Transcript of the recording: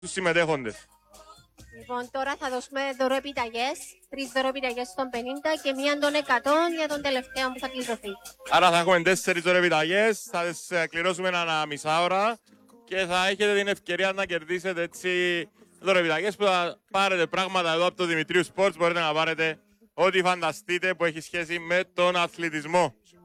στους συμμετέχοντες. Λοιπόν, τώρα θα δώσουμε δωροεπιταγές. 3 δωροεπιταγές των 50 και μία των 100 για τον τελευταίο που θα κληρωθεί. Άρα θα έχουμε 4 δωρεπιταγές, θα τις κληρώσουμε ένα μισά ώρα και θα έχετε την ευκαιρία να κερδίσετε έτσι δωρεπιταγές που θα πάρετε πράγματα εδώ από το Δημητρίου Sports. Μπορείτε να πάρετε ό,τι φανταστείτε που έχει σχέση με τον αθλητισμό.